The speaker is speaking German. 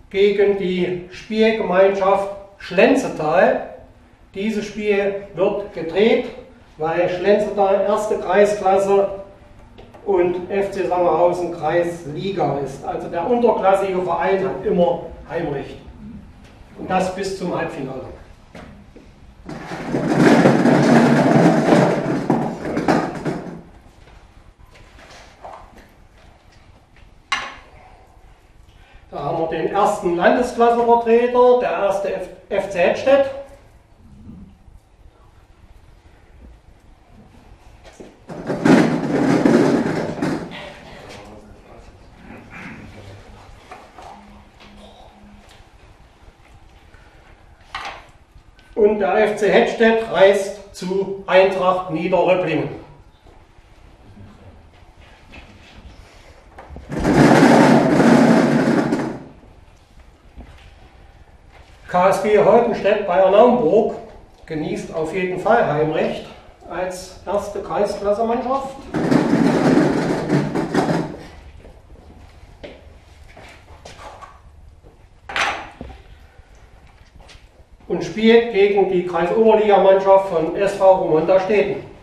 gegen die Spielgemeinschaft Schlenzetal. Dieses Spiel wird gedreht, weil Schlenzetal erste Kreisklasse und FC Sangerhausen Kreisliga ist. Also der unterklassige Verein hat immer Heimrecht. Und das bis zum Halbfinale. Da haben wir den ersten Landesklassenvertreter, der erste FC Hettstedt. Und der FC Hettstedt reist zu Eintracht Niederröpplingen. KSG Holtenstedt bei Naumburg genießt auf jeden Fall Heimrecht als erste Kreisklasse-Mannschaft. Und spielt gegen die Kreisoberligamannschaft von SV Romonda Steden.